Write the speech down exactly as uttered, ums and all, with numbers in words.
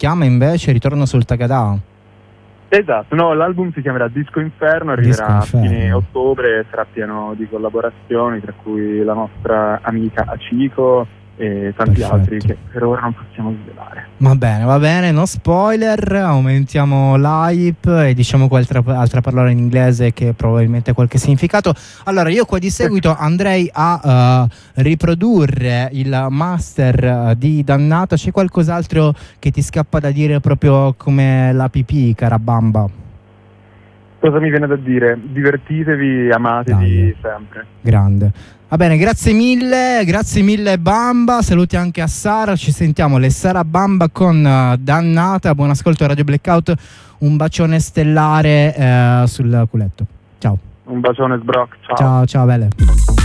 chiama invece Ritorno sul Tagadà. Esatto, no, l'album si chiamerà Disco Inferno, arriverà Disco a fine Inferno. ottobre e sarà pieno di collaborazioni, tra cui la nostra amica Aciko e tanti Perfetto. altri che per ora non possiamo svelare. Va bene, va bene, no spoiler, aumentiamo l'hype e diciamo qualche altra, altra parola in inglese che probabilmente ha qualche significato. Allora io qua di seguito andrei a uh, riprodurre il master uh, di Dannata. C'è qualcos'altro che ti scappa da dire proprio come la pipì, cara Bamba? Cosa mi viene da dire? Divertitevi, amatevi Dai. sempre. Grande. Va bene, grazie mille, grazie mille Bamba, saluti anche a Sara, ci sentiamo le Sara Bamba con uh, Dannata, buon ascolto a Radio Blackout, un bacione stellare uh, sul culetto. Ciao. Un bacione sbroc, ciao. Ciao, ciao belle.